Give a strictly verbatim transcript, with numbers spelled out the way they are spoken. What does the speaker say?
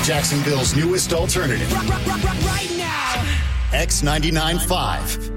Jacksonville's newest alternative. Right now. X ninety-nine point five.